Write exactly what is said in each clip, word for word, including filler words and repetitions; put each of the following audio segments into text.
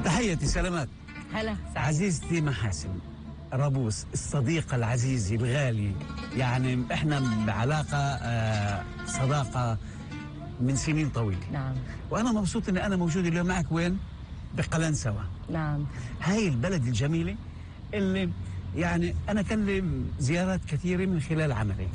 تحياتي سلامات. هلا سعيد. عزيزتي محاسن رابوس، الصديق العزيز الغالي، يعني احنا بعلاقة آه صداقة من سنين طويلة. نعم. وأنا مبسوط إني أنا موجود اليوم معك. وين؟ بقلنسوة. نعم. هاي البلد الجميلة اللي يعني أنا كان لي زيارات كثيرة من خلال عملي.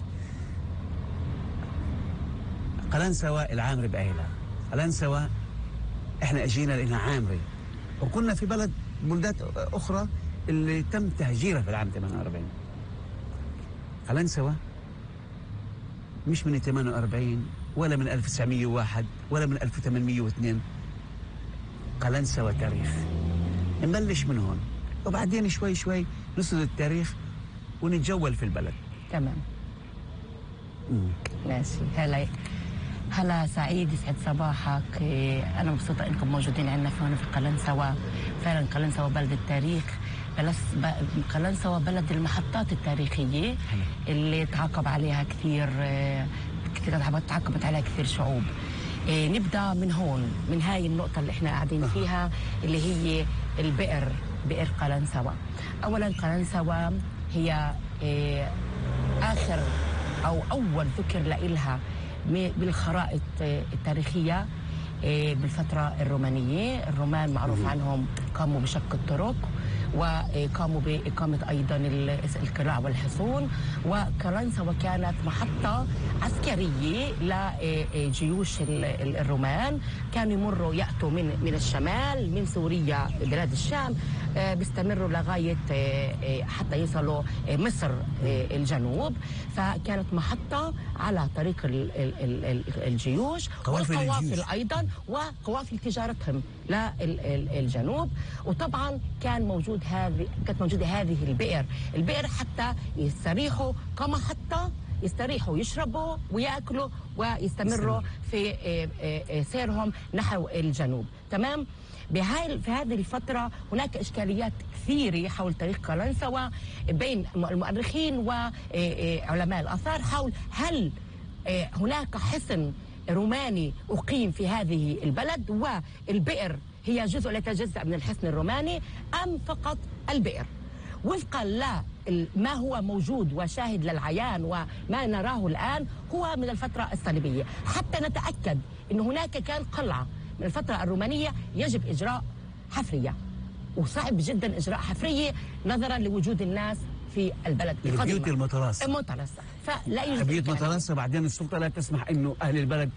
قلنسوة العامري بأهلها، قلنسوة احنا اجينا لانها عامري، وكنا في بلد بلدات اخرى اللي تم تهجيرها في العام ثمانية وأربعين. قلنسوة مش من ثمانية وأربعين ولا من ألف وتسعمية وواحد ولا من ألف وثمانمية واثنين. قلنسوة تاريخ، نبلش من هون وبعدين شوي شوي نسرد التاريخ ونتجول في البلد. تمام. مم. ماشي. هلا هلا سعيد، يسعد صباحك. أنا مبسوطة إنكم موجودين عندنا هون في قلنسوة. فعلا قلنسوة بلد التاريخ، قلنسوة بلد المحطات التاريخية اللي تعاقب عليها كثير كثير تعاقبت عليها كثير شعوب. نبدأ من هون، من هاي النقطة اللي احنا قاعدين فيها اللي هي البئر، بئر قلنسوة. أولا قلنسوة هي آخر أو أول ذكر لإلها بالخرائط التاريخية بالفترة الرومانية. الرومان معروف عنهم قاموا بشق الطرق وقاموا بإقامة أيضا القلاع والحصون، وقلنسوة كانت محطة عسكرية لجيوش الرومان. كانوا يمروا يأتوا من من الشمال من سوريا بلاد الشام، بيستمروا لغاية حتى يصلوا مصر الجنوب. فكانت محطة على طريق الجيوش والقوافل أيضا وقوافل تجارتهم للجنوب. وطبعا كان موجود هذه كانت موجودة هذه البئر البئر حتى يستريحوا كمحطة، يستريحوا يشربوا ويأكلوا ويستمروا في سيرهم نحو الجنوب. تمام. بهاي في هذه الفترة هناك إشكاليات كثيرة حول تاريخ قلنسوة بين المؤرخين وعلماء الآثار حول هل هناك حصن روماني أقيم في هذه البلد والبئر هي جزء لا يتجزأ من الحصن الروماني، أم فقط البئر. وفقا لا ما هو موجود وشاهد للعيان وما نراه الآن هو من الفترة الصليبية. حتى نتأكد أن هناك كان قلعة من الفترة الرومانية يجب إجراء حفرية، وصعب جدا إجراء حفرية نظرا لوجود الناس في البلد القديمة. البيوت المتراصة المتراصة فلا يوجد بيوت متراصة، بعدين السلطة لا تسمح إنه أهل البلد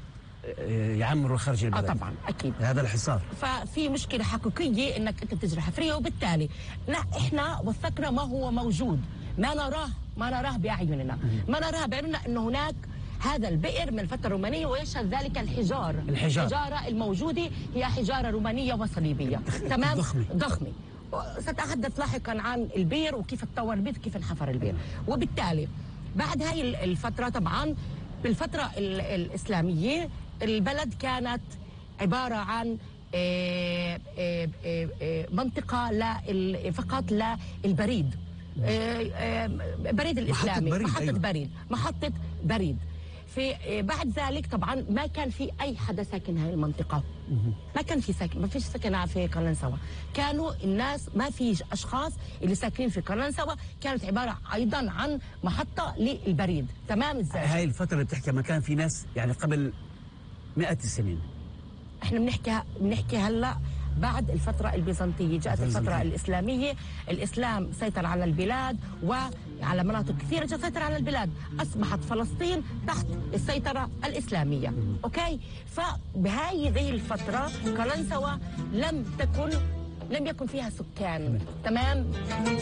يعمروا خارج البلد. اه طبعا اكيد هذا الحصار. ففي مشكله حقيقيه انك انت تجري حفريه، وبالتالي احنا وثقنا ما هو موجود، ما نراه ما نراه باعيننا، ما نراه باعيننا انه هناك هذا البئر من الفتره الرومانيه، ويشهد ذلك الحجار. الحجار الحجاره الموجوده هي حجاره رومانيه وصليبيه. تمام. ضخمه ضخمه. سأتحدث لاحقا عن البئر وكيف تطور البئر كيف انحفر البئر. وبالتالي بعد هاي الفتره طبعا بالفتره الاسلاميه البلد كانت عبارة عن منطقة فقط للبريد، بريد الإسلامي، محطة بريد. محطة أيوة. بريد محطة بريد. في بعد ذلك طبعا ما كان في أي حدا ساكن هذه المنطقة، ما كان في ساكن، ما فيش سكن في قلنسوة. كانوا الناس ما في أشخاص اللي ساكنين في قلنسوة، كانت عبارة أيضا عن محطة للبريد. تمام. ازاي هاي الفترة اللي بتحكي ما كان في ناس يعني قبل مئات السنين؟ احنا بنحكي بنحكي هلا بعد الفترة البيزنطية، جاءت الفترة الإسلامية، الإسلام سيطر على البلاد وعلى مناطق كثيرة سيطر على البلاد، أصبحت فلسطين تحت السيطرة الإسلامية. أوكي. فبهاي ذي الفترة قلنسوة لم تكن لم يكن فيها سكان. تمام.